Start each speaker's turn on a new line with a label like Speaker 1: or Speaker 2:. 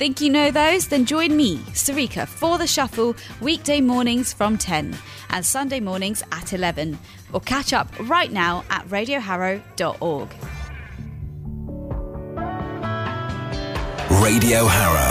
Speaker 1: Think you know those? Then join me, Sarika, for The Shuffle, weekday mornings from 10 and Sunday mornings at 11. Or catch up right now at radioharrow.org.
Speaker 2: Radio Harrow.